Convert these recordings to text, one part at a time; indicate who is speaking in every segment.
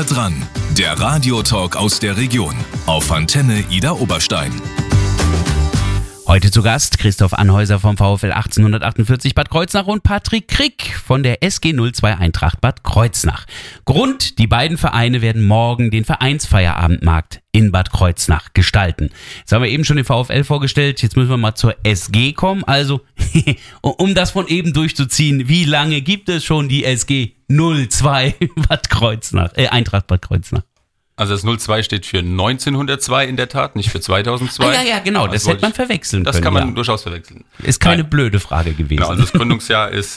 Speaker 1: Nah dran, der Radiotalk aus der Region auf Antenne Idar Oberstein.
Speaker 2: Heute zu Gast Christoph Anhäuser vom VfL 1848 Bad Kreuznach und Patrick Krick von der SG 02 Eintracht Bad Kreuznach. Grund: die beiden Vereine werden morgen den Vereinsfeierabendmarkt in Bad Kreuznach gestalten. Jetzt haben wir eben schon den VfL vorgestellt, jetzt müssen wir mal zur SG kommen. Also, um das von eben durchzuziehen, wie lange gibt es schon die SG 02 Bad Kreuznach, Eintracht Bad Kreuznach?
Speaker 3: Also das 02 steht für 1902 in der Tat, nicht für 2002.
Speaker 2: Ja, genau, das hätte man verwechseln können.
Speaker 3: Das kann man durchaus verwechseln.
Speaker 2: Ist keine blöde Frage gewesen.
Speaker 3: Genau, also das Gründungsjahr ist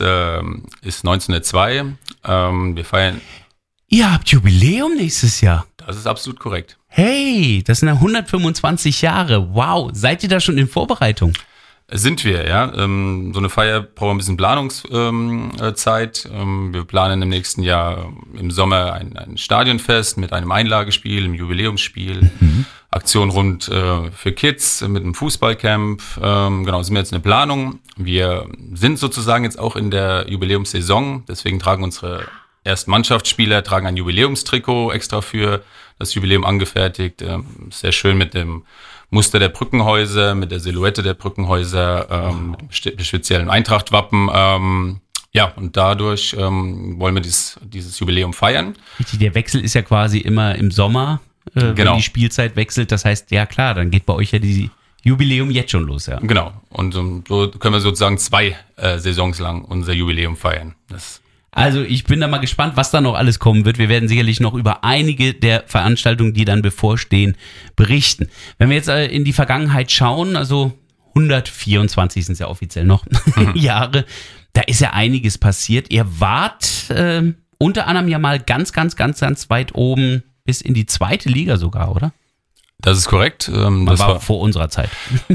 Speaker 3: 1902. Wir feiern...
Speaker 2: Ihr habt Jubiläum nächstes Jahr.
Speaker 3: Das ist absolut korrekt.
Speaker 2: Hey, das sind ja 125 Jahre. Wow, seid ihr da schon in Vorbereitung?
Speaker 3: Sind wir, ja. So eine Feier braucht ein bisschen Planungszeit. Wir planen im nächsten Jahr im Sommer ein Stadionfest mit einem Einlagespiel, einem Jubiläumsspiel, Aktion rund für Kids mit einem Fußballcamp. Genau, sind wir jetzt in der Planung. Wir sind sozusagen jetzt auch in der Jubiläumssaison, deswegen tragen unsere ersten Mannschaftsspieler ein Jubiläumstrikot extra für das Jubiläum angefertigt. Sehr schön mit dem Muster der Brückenhäuser, mit der Silhouette der Brückenhäuser, mit dem speziellen Eintracht-Wappen. Ja, und dadurch wollen wir dieses Jubiläum feiern.
Speaker 2: Richtig, der Wechsel ist ja quasi immer im Sommer, wenn die Spielzeit wechselt. Das heißt, ja klar, dann geht bei euch ja die Jubiläum jetzt schon los. Ja.
Speaker 3: Genau, und so können wir sozusagen 2 Saisons lang unser Jubiläum feiern.
Speaker 2: Also ich bin da mal gespannt, was da noch alles kommen wird. Wir werden sicherlich noch über einige der Veranstaltungen, die dann bevorstehen, berichten. Wenn wir jetzt in die Vergangenheit schauen, also 124 sind es ja offiziell noch Jahre, da ist ja einiges passiert. Ihr wart unter anderem ja mal ganz weit oben bis in die 2. Liga sogar, oder?
Speaker 3: Das ist korrekt.
Speaker 2: Das war vor unserer Zeit.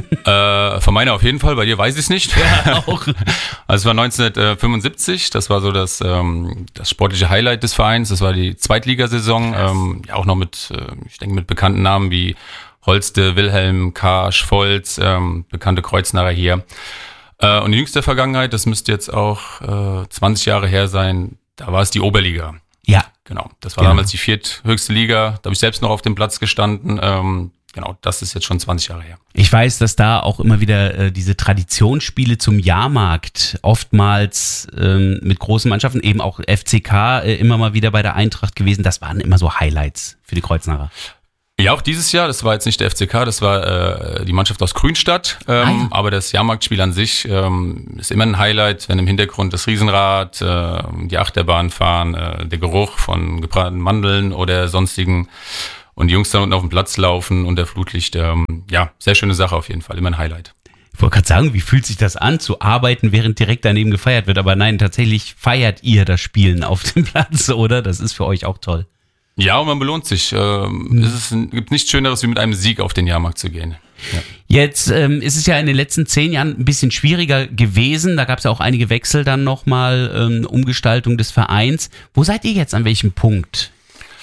Speaker 3: Von meiner auf jeden Fall, bei dir weiß ich es nicht.
Speaker 2: Ja, auch.
Speaker 3: Also es war 1975, das war so das sportliche Highlight des Vereins. Das war die Zweitligasaison, auch noch mit bekannten Namen wie Holste, Wilhelm, Karsch, Volz, bekannte Kreuznacher hier. Und die jüngste Vergangenheit, das müsste jetzt auch 20 Jahre her sein, da war es die Oberliga.
Speaker 2: Ja.
Speaker 3: Genau, das war damals die 4. höchste Liga. Da habe ich selbst noch auf dem Platz gestanden. Genau, das ist jetzt schon 20 Jahre her.
Speaker 2: Ich weiß, dass da auch immer wieder diese Traditionsspiele zum Jahrmarkt oftmals mit großen Mannschaften, eben auch FCK immer mal wieder bei der Eintracht gewesen. Das waren immer so Highlights für die Kreuznacher.
Speaker 3: Ja, auch dieses Jahr, das war jetzt nicht der FCK, das war die Mannschaft aus Grünstadt, aber das Jahrmarktspiel an sich ist immer ein Highlight, wenn im Hintergrund das Riesenrad, die Achterbahn fahren, der Geruch von gebratenen Mandeln oder sonstigen und die Jungs da unten auf dem Platz laufen unter Flutlicht, ja, sehr schöne Sache auf jeden Fall, immer ein Highlight.
Speaker 2: Ich wollte gerade sagen, wie fühlt sich das an, zu arbeiten, während direkt daneben gefeiert wird, aber nein, tatsächlich feiert ihr das Spielen auf dem Platz, oder? Das ist für euch auch toll.
Speaker 3: Ja, und man belohnt sich. Es gibt nichts Schöneres, wie mit einem Sieg auf den Jahrmarkt zu gehen. Ja.
Speaker 2: Jetzt ist es ja in den letzten 10 Jahren ein bisschen schwieriger gewesen. Da gab es ja auch einige Wechsel dann nochmal, Umgestaltung des Vereins. Wo seid ihr jetzt, an welchem Punkt?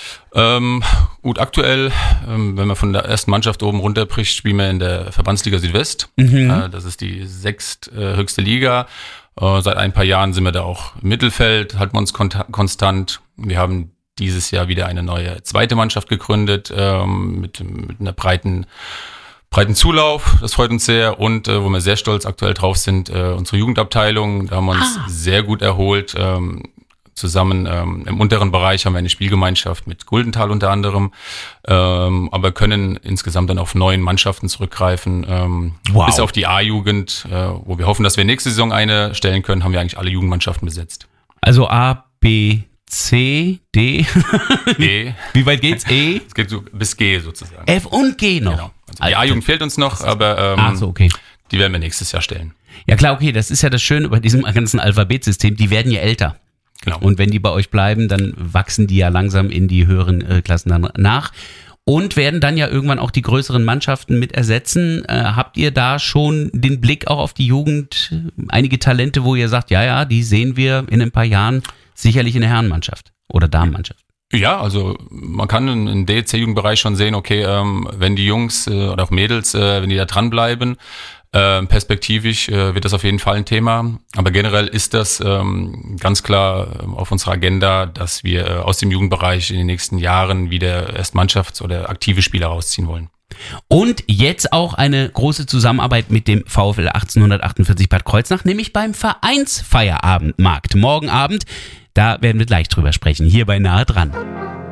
Speaker 3: Gut, aktuell, wenn man von der ersten Mannschaft oben runterbricht, spielen wir in der Verbandsliga Südwest. Das ist die 6. höchste Liga. Seit ein paar Jahren sind wir da auch im Mittelfeld, halten wir uns konstant. Wir haben dieses Jahr wieder eine neue 2. Mannschaft gegründet, mit einer breiten Zulauf. Das freut uns sehr. Und wo wir sehr stolz aktuell drauf sind, unsere Jugendabteilung. Da haben wir uns sehr gut erholt. Zusammen im unteren Bereich haben wir eine Spielgemeinschaft mit Guldenthal unter anderem, aber können insgesamt dann auf 9 Mannschaften zurückgreifen. Bis auf die A-Jugend, wo wir hoffen, dass wir nächste Saison eine stellen können, haben wir eigentlich alle Jugendmannschaften besetzt.
Speaker 2: Also A, B, C, D.
Speaker 3: E.
Speaker 2: Wie weit geht's? E?
Speaker 3: Es geht so bis G sozusagen.
Speaker 2: F und G noch.
Speaker 3: Genau. Also die A-Jugend fehlt uns noch, aber
Speaker 2: okay.
Speaker 3: Die werden wir nächstes Jahr stellen.
Speaker 2: Ja klar, okay, das ist ja das Schöne bei diesem ganzen Alphabetsystem, die werden ja älter.
Speaker 3: Genau.
Speaker 2: Und wenn die bei euch bleiben, dann wachsen die ja langsam in die höheren Klassen dann nach und werden dann ja irgendwann auch die größeren Mannschaften mit ersetzen. Habt ihr da schon den Blick auch auf die Jugend, einige Talente, wo ihr sagt, ja, die sehen wir in ein paar Jahren sicherlich in der Herrenmannschaft oder Damenmannschaft?
Speaker 3: Ja, also man kann im DEC-Jugendbereich schon sehen, okay, wenn die Jungs oder auch Mädels, wenn die da dranbleiben, Perspektivisch wird das auf jeden Fall ein Thema. Aber generell ist das ganz klar auf unserer Agenda, dass wir aus dem Jugendbereich in den nächsten Jahren wieder erst Mannschafts- oder aktive Spieler rausziehen wollen.
Speaker 2: Und jetzt auch eine große Zusammenarbeit mit dem VfL 1848 Bad Kreuznach, nämlich beim Vereinsfeierabendmarkt. Morgen Abend, da werden wir gleich drüber sprechen, hier bei Nahe dran.